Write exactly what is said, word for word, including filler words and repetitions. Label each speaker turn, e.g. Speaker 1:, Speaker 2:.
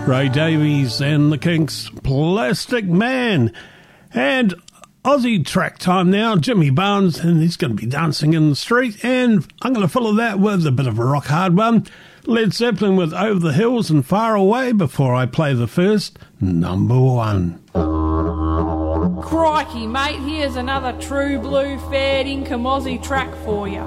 Speaker 1: Ray Davies and the Kinks, Plastic Man. And Aussie track time now, Jimmy Barnes, and he's going to be dancing in the street. And I'm going to follow that with a bit of a rock hard one. Led Zeppelin with Over the Hills and Far Away before I play the first, number one.
Speaker 2: Crikey, mate, here's another true blue fair income Aussie track for you.